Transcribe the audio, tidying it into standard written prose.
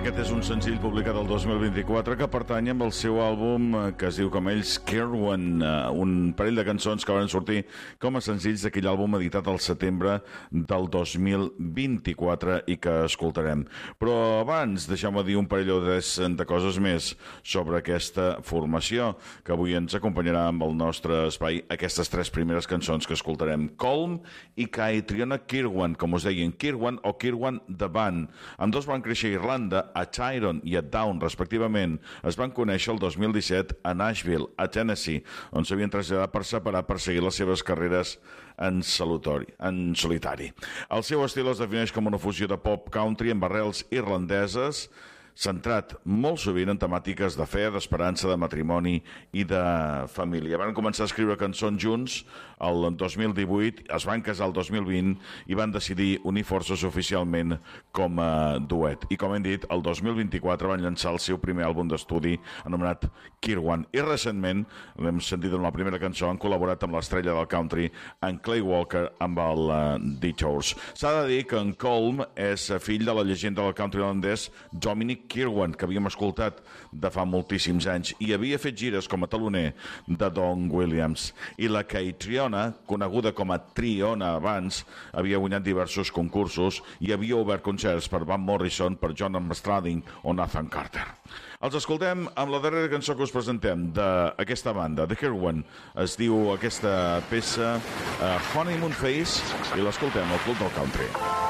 Aquest és un senzill publicat el 2024 que pertany amb el seu àlbum que es diu com ells Kirwan, un parell de cançons que van sortir com a senzills d'aquell àlbum editat al setembre del 2024 i que escoltarem. Però abans deixeu-me dir un parell de coses més sobre aquesta formació que avui ens acompanyarà amb el nostre espai, aquestes tres primeres cançons que escoltarem: Colm i Caitriona Kirwan, com us deien, Kirwan o Kirwan The Band. Ambdós van créixer a Irlanda, a Tyrone i a Down, respectivament. Es van conèixer el 2017 a Nashville, a Tennessee, on s'havien traslladat per separar per seguir les seves carreres en solitari. El seu estil es defineix com una fusió de pop country amb arrels irlandeses, centrat molt sovint en temàtiques de fe, d'esperança, de matrimoni i de família. Van començar a escriure cançons junts el 2018, es van casar el 2020 i van decidir unir forces oficialment com a duet. I com hem dit, el 2024 van llançar el seu primer àlbum d'estudi anomenat Kirwan. I recentment, l'hem sentit en la primera cançó, han col·laborat amb l'estrella del country, en Clay Walker, amb el Detours. S'ha de dir que en Colm és fill de la llegenda del country irlandès Dominic Kirwan, que havíem escoltat de fa moltíssims anys i havia fet gires com a taloner de Don Williams. I la Caitriona, coneguda com a Triona abans, havia guanyat diversos concursos i havia obert concerts per Van Morrison, per John Armstrong o Nathan Carter. Els escoltem amb la darrera cançó que us presentem d'aquesta banda, de Kirwan. Es diu aquesta peça Honeymoon Face i l'escoltem al Club del Country.